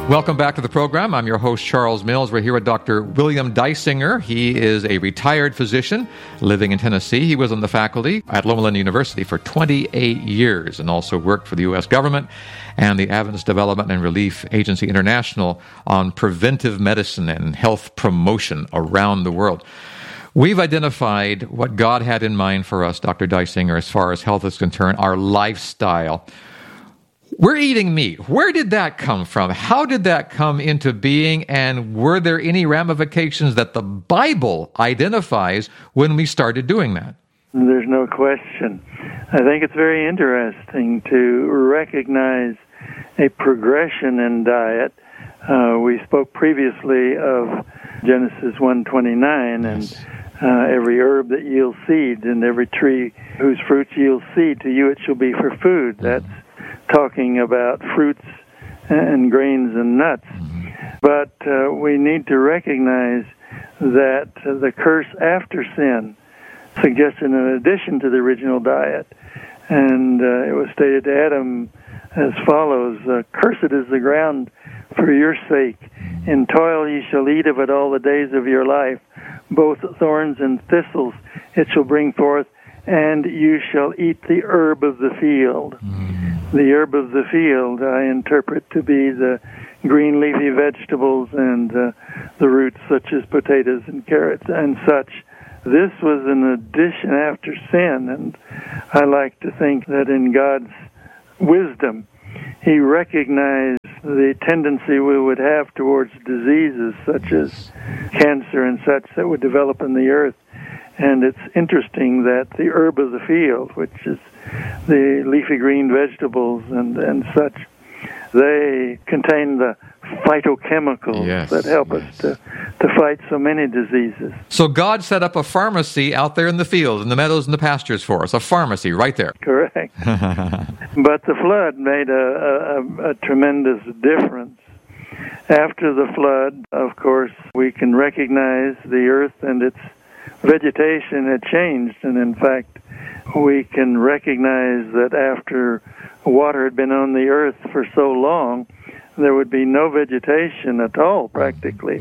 Welcome back to the program. I'm your host, Charles Mills. We're here with Dr. William Dysinger. He is a retired physician living in Tennessee. He was on the faculty at Loma Linda University for 28 years and also worked for the U.S. government and the Adventist Development and Relief Agency International on preventive medicine and health promotion around the world. We've identified what God had in mind for us, Dr. Dysinger, as far as health is concerned, our lifestyle. We're eating meat. Where did that come from? How did that come into being? And were there any ramifications that the Bible identifies when we started doing that? There's no question. I think it's very interesting to recognize a progression in diet. We spoke previously of Genesis 1:29, Yes. and every herb that yields seed and every tree whose fruits yield seed, to you it shall be for food. That's talking about fruits and grains and nuts. But we need to recognize that the curse after sin suggested an addition to the original diet. And it was stated to Adam as follows, "Cursed is the ground for your sake. In toil ye shall eat of it all the days of your life. Both thorns and thistles it shall bring forth, and you shall eat the herb of the field." The herb of the field I interpret to be the green leafy vegetables and the roots such as potatoes and carrots and such. This was an addition after sin, and I like to think that in God's wisdom, He recognized the tendency we would have towards diseases such as cancer and such that would develop in the earth. And it's interesting that the herb of the field, which is the leafy green vegetables and such, they contain the phytochemicals that help us to fight so many diseases. So God set up a pharmacy out there in the field, in the meadows and the pastures for us, a pharmacy right there. Correct. But the flood made a tremendous difference. After the flood, of course, we can recognize the earth and its vegetation had changed, and in fact, we can recognize that after water had been on the earth for so long, there would be no vegetation at all, practically.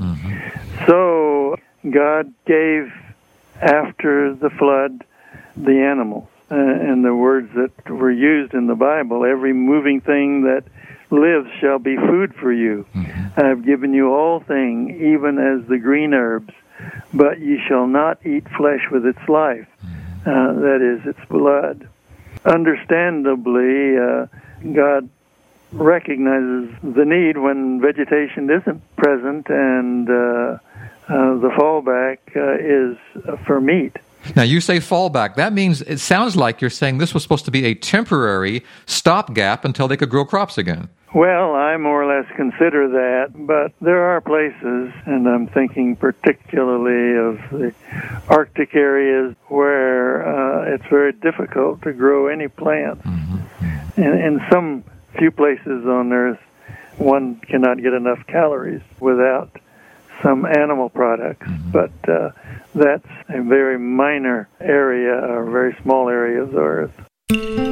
So God gave, after the flood, the animals. And the words that were used in the Bible, every moving thing that lives shall be food for you. I have given you all things, even as the green herbs, but ye shall not eat flesh with its life, that is, its blood. Understandably, God recognizes the need when vegetation isn't present, and the fallback is for meat. Now, you say fallback. That means, it sounds like you're saying this was supposed to be a temporary stopgap until they could grow crops again. Well, I more or less consider that, but there are places, and I'm thinking particularly of the Arctic areas, where it's very difficult to grow any plants. In some few places on Earth, one cannot get enough calories without some animal products, but that's a very minor area, or very small area of the Earth.